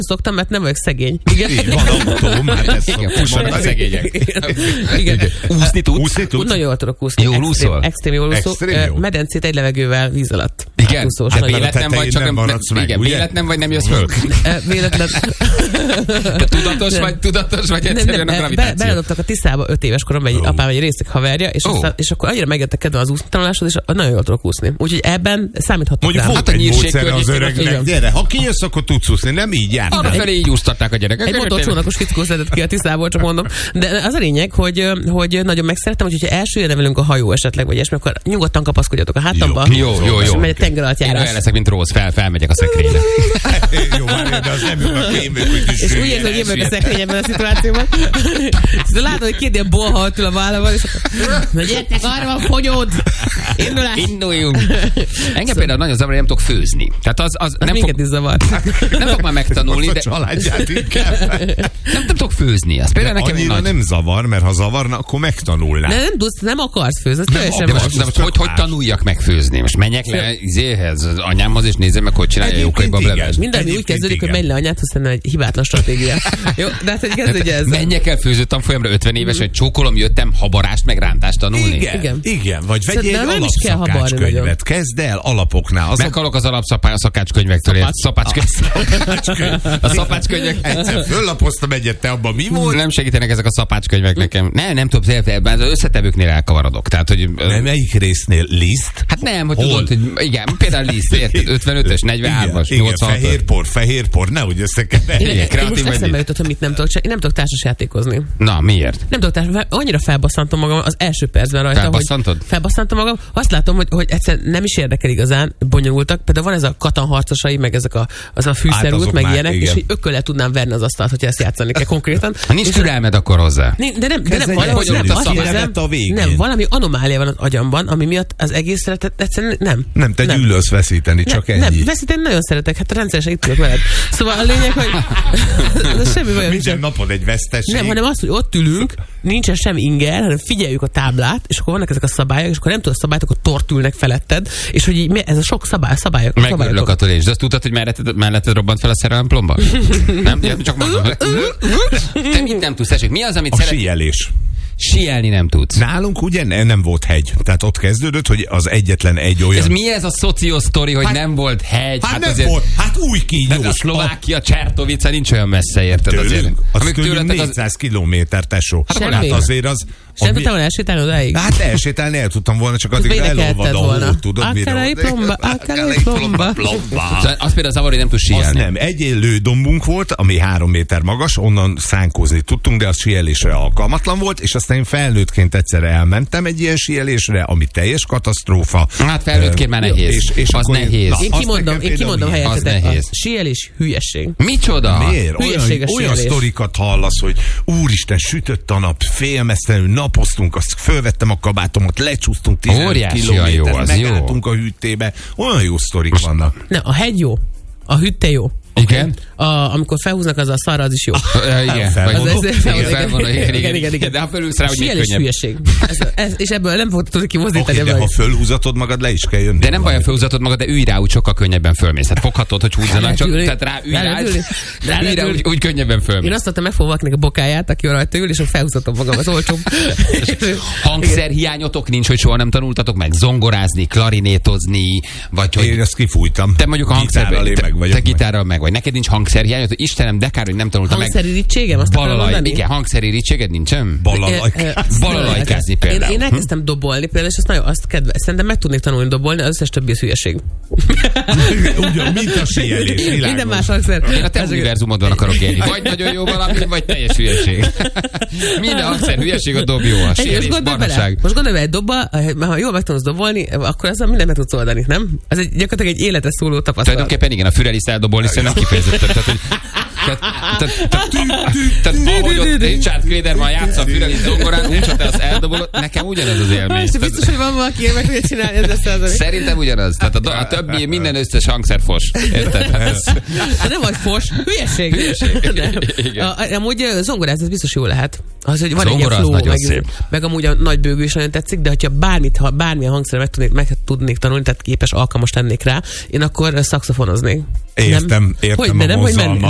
szoktam, mert nem vagyok szegény. Igen. Így van autó, már ezt fussanak a szegények. Igen. Úszni tudsz? Nagyon jól tudok úszni. Jól úszol? Extrém jól úszó. Medencét egy levegővel víz alatt. Igen. Hát véletlen vagy, csak igen, véletlen vagy, nem jössz föl. Véletlen. Tudatos vagy egyszerűen a gravitáció. Beledobtak a Tiszába 5 éves koromban egy apám egy részeg haverja, és akkor annyira megjöttek kedve az úsztanulásod, és nagyon jól tudok úszni. Úgyhogy ebben számíthatok rám. Hát a nyírségkörnyék az öregnek, gyere, ha kijössz, akkor tudsz úszni, nem így jár. Arra felé így úsztatták a gyerekek. Egy motorcsónakos fickó szedett ki a Tiszából, csak mondom. De az a lényeg, hogy nagyon megszerettem, hogy ha elsüllyedne velünk a hajó esetleg, vagy ilyesmi, akkor nyugodtan kapaszkodjatok a hátamba. Jó. És megy a tenger alatt járás. Én olyan leszek, mint Rose, felmegyek a szekrényre. Jó, de az nem jó, mert én vagyok, hogy és úgy érzem, hogy én vagyok a szekrényben a szituációban. És látod, hogy két ilyen bolha ül a vállával, és akkor gyertek, arra van fogyód! Induljunk! Engem például nagyon zavar, hogy nem tudok főzni. Tehát az nem minket is zavar. Nem fog már megtanulni, de... Nem tudok főzni. Az például nekem annyira nagy... nem zavar, mert ha zavarna, akkor megtanulnál. Nem akarsz főzni, ez teljesen de most hogy tanuljak meg főzni? Most menjek le izéhez, az anyámhoz, és nézzem meg, hogy csinálja Jókai bablevest. Minden úgy kezdődik, hogy menj le anyádhoz, szerintem egy hibátlan stratégia. Jó, de hát hogy kezdődj ezzel. Menjek el főzőtanfolyamra 50 éves, hogy csókolom, jöttem habarást meg rántást tanulni. Igen. Vagy vegyél egy alapszakácskönyvet. Kezd el alapoknál. Meghalok az alapszakácskönyvektől. A szapácskönyvek. Egyszer föllapoztam egyet, te abban mi volt? Nem segítenek ezek a szapácskönyvek nekem. Nem tudom, az összetevőknél elkavarodok. Tehát, hogy... Melyik résznél? Liszt? Hát nem, hogy tudod, hogy igen, például liszt, érted? 55-ös, 43-as, 86-os. Fehérpor, nehogy összekeverj. Én most eszembe jutott, hogy mit nem tudok társasjátékozni. Na, miért? Nem tudok annyira felbasszantom magam az első percben rajta, Felbasszantod? hogy felbasszantom magam. Azt látom, hogy egyszerűen nem is érdekel igazán, bonyolultak. Például van ez a katonharcosai, meg ezek a fűszerút, meg ilyenek, és hogy ökköllel tudnám verni az asztalt, hogyha ezt játszani kell konkrétan. Ha nincs türelmed akkor hozzá. De nem valami anomália van az agyamban, ami miatt az egészre egyszerűen nem. Nem, te gyűlölsz veszíteni, csak ennyi. Nem, veszíteni nagyon szeretek, hát rendszeresen itt ülök veled. Szóval a lényeg, hogy semmi bajom. Minden napon egy veszteség. Nem, hanem az, hogy ott ülünk, nincsen sem inger, hanem figyeljük a táblát, és akkor vannak ezek a szabályok, és akkor nem tudod a szabályt, akkor tortülnek feletted, és hogy így, ez a sok szabályok. Megörülök attól is. De azt tudtad, hogy melletted robbant fel a szerelemplomba? Nem? Csak mondom. Te mit nem tudsz? Mi az, amit szeretnél? A síelés. Síelni nem tudsz. Nálunk ugye nem volt hegy. Tehát ott kezdődött, hogy az egyetlen egy olyan... Ez mi ez a szociosztori, hogy nem volt hegy? Hát nem azért... volt. Hát új kígyós. De a Szlovákia, Csertovica nincs olyan messze, érted azért. Az tőlünk 400 kilométer, tesó. Hát azért az... És nem tudtam volna elsétálni odáig? Hát elsétálni el tudtam volna, csak addig elolvad a hó, tudod mire? Akkelei plomba. Az például zavar, hogy nem tudsz síelni. Az nem. Egy lődombunk volt, ami 3 méter magas, onnan szánkózni tudtunk, de az síelésre alkalmatlan volt, és aztán én felnőttként egyszer elmentem egy ilyen síelésre, ami teljes katasztrófa. Hát felnőttként már nehéz. És az nehéz. Én kimondom helyettetek. A síelés hülyesség. Micsoda? Miért? Olyan sztorikat hallasz, hogy úristen, sütött a nap, félmeztelenül napoztunk, azt fölvettem a kabátomat, lecsúsztunk 15 kilométer, megálltunk a hűtébe. Olyan jó sztorik vannak. Nem, a hegy jó, a hütte jó. Igen? Amikor felhúznak az a szarra, az is jó. Igen. De ha fölülsz rá, hogy még könnyebb. Hülyeség. És ebből nem fogod tudni kimozdítani. De ha fölhúzatod magad, le is kell jönni. De nem baj, ha fölhúzatod magad, de ülj rá, úgy sokkal könnyebben fölmész. Hát foghatod, hogy húzzanak, csak tehát ülj rá, úgy könnyebben fölmész. Én azt mondtam, megfogom valakinek a bokáját, aki rajta ül, és akkor felhúzatom magam, az olcsóbb. Hangszerhiányotok nincs, hogy soha nem tanultatok meg zongorázni, klarinétozni, vagy hogy... Én ezt kifújtam. Te mondjuk a hangszerben, te gitárral meg vagy. Neked nincs hangszerhiányod, hogy Istenem, de kár, hogy nem tanultam meg. Hangszeri ritségem, azt akarom mondani? Igen, hangszeri ritséged nincsen? Balalajkázni például. Én elkezdtem dobolni például, és szerintem meg tudnék tanulni dobolni, az összes többi az hülyeség. Ugyan, mint a síelés. Minden más hangszer. Én a te univerzumodban akarok élni. Vagy nagyon jó valami, vagy teljes hülyeség. Minden hangszer hülyeség, a dob jó, a síelés, barnaság. Most gondolj bele, egy dobba, ha jól megtanulsz dobolni, akkor azzal mindent meg tudsz oldani, nem? Ez gyakorlatilag egy életre szóló tapasztalat. Tulajdonképpen igen, a füreliszt eldobolni szerintem kifejezetten. Tehát ahogy ott Richard Klederman játsza a füreliszt zongorán, úgy, ha te azt eldobolod, nekem ugyanaz az élmény. És biztos, hogy van valaki, meg tudja csinálni ezzel. Szerintem ugyanaz. Tehát a többi, minden összes hangszer fos. Érted? Nem vagy fos, hülyeség. Amúgy zongorázni ez biztos jó lehet. Az, hogy van egy ilyen flow, meg amúgy a nagy bőgő is nagyon tetszik, de hogyha bármilyen hangszerre meg tudnék tanulni, tehát képes, alkalmas lennék rá, én akkor szaxofonoznék. Értem a mozgalmat.